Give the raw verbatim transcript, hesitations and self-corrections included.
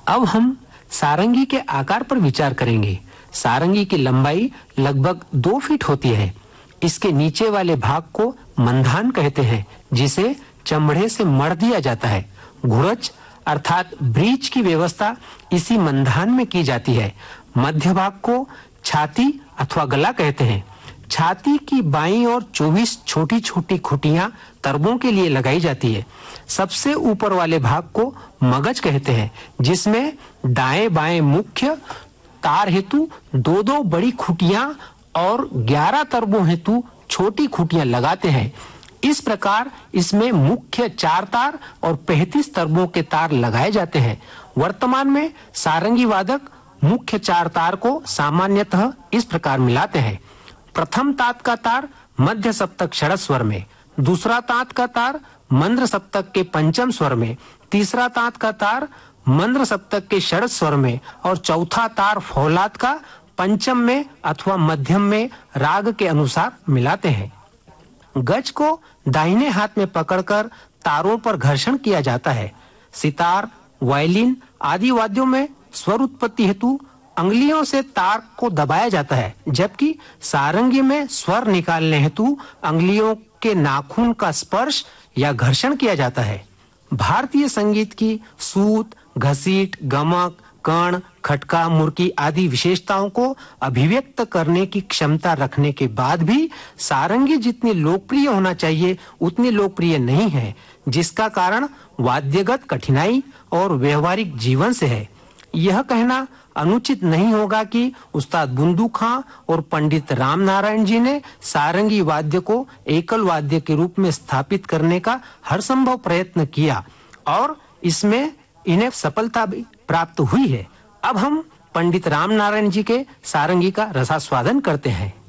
अब हम सारंगी के आकार पर विचार करेंगे। सारंगी की लंबाई लगभग दो फीट होती है। इसके नीचे वाले भाग को मंधान कहते हैं, जिसे चमड़े से मढ़ दिया जाता है। घुड़च अर्थात ब्रीच की व्यवस्था इसी मंधान में की जाती है। मध्य भाग को छाती अथवा गला कहते हैं। छाती की बाईं ओर चौबीस छोटी छोटी खुटियां तरबों के लिए लगाई जाती है। सबसे ऊपर वाले भाग को मगज कहते हैं, जिसमें दाएं बाएं मुख्य तार हेतु दो दो बड़ी खुटियां और ग्यारह तरबों हेतु छोटी खुटियां लगाते हैं। इस प्रकार इसमें मुख्य चार तार और पैंतीस तरबों के तार लगाए जाते हैं। वर्तमान में सारंगी वादक मुख्य चार तार को सामान्यतः इस प्रकार मिलाते हैं। प्रथम तात का तार मध्य सप्तक षड्ज स्वर में, दूसरा तात का तार मंद्र सप्तक के पंचम स्वर में, तीसरा तात का तार मंद्र सप्तक के षड्ज स्वर में और चौथा तार फौलाद का पंचम में अथवा मध्यम में राग के अनुसार मिलाते हैं। गज को दाहिने हाथ में पकड़कर तारों पर घर्षण किया जाता है। सितार, वायलिन आदि वाद्यों में स्वर उत्पत्ति हेतु अंगुलियों से तार को दबाया जाता है, जबकि सारंगी में स्वर निकालने हेतु अंगुलियों के नाखून का स्पर्श या घर्षण किया जाता है। भारतीय संगीत की सूत, घसीट, गमक, कण, खटका, मुर्की आदि विशेषताओं को अभिव्यक्त करने की क्षमता रखने के बाद भी सारंगी जितनी लोकप्रिय होना चाहिए उतनी लोकप्रिय नहीं है, जिसका कारण वाद्यगत कठिनाई और व्यवहारिक जीवन से है। यह कहना अनुचित नहीं होगा कि उस्ताद बुंदू खां और पंडित राम नारायण जी ने सारंगी वाद्य को एकल वाद्य के रूप में स्थापित करने का हर संभव प्रयत्न किया और इसमें इन्हें सफलता भी प्राप्त हुई है। अब हम पंडित राम नारायण जी के सारंगी का रसास्वादन करते हैं।